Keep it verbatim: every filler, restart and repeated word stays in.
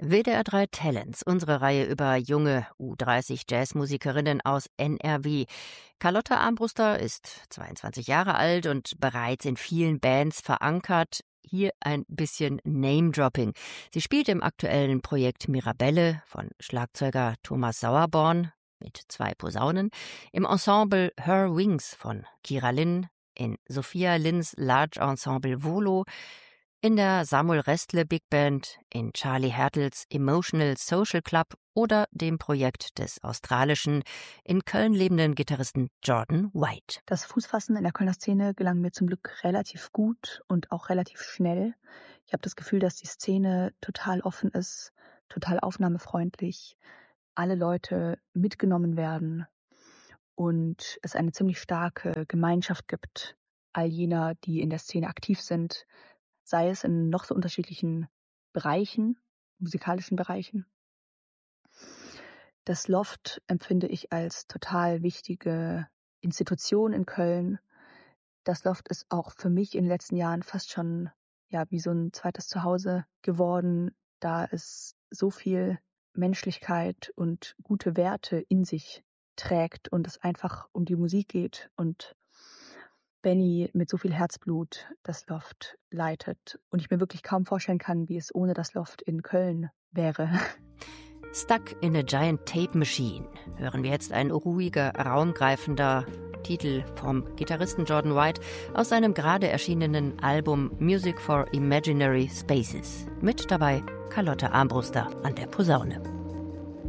W D R drei Talents, unsere Reihe über junge U dreißig Jazzmusikerinnen aus N R W. Carlotta Armbruster ist zweiundzwanzig Jahre alt und bereits in vielen Bands verankert. Hier ein bisschen Name-Dropping. Sie spielt im aktuellen Projekt Mirabelle von Schlagzeuger Thomas Sauerborn mit zwei Posaunen, im Ensemble Her Wings von Kira Lynn, in Sophia Lynns Large Ensemble Volo, in der Samuel Restle Big Band, in Charlie Hertels Emotional Social Club oder dem Projekt des australischen, in Köln lebenden Gitarristen Jordan White. Das Fußfassen in der Kölner Szene gelang mir zum Glück relativ gut und auch relativ schnell. Ich habe das Gefühl, dass die Szene total offen ist, total aufnahmefreundlich, alle Leute mitgenommen werden und es eine ziemlich starke Gemeinschaft gibt, all jener, die in der Szene aktiv sind, sei es in noch so unterschiedlichen Bereichen, musikalischen Bereichen. Das Loft empfinde ich als total wichtige Institution in Köln. Das Loft ist auch für mich in den letzten Jahren fast schon ja wie so ein zweites Zuhause geworden, da es so viel Menschlichkeit und gute Werte in sich trägt und es einfach um die Musik geht und Benny mit so viel Herzblut das Loft leitet und ich mir wirklich kaum vorstellen kann, wie es ohne das Loft in Köln wäre. Stuck in a Giant Tape Machine hören wir jetzt ein ruhiger, raumgreifender Titel vom Gitarristen Jordan White aus seinem gerade erschienenen Album Music for Imaginary Spaces. Mit dabei Carlotta Armbruster an der Posaune.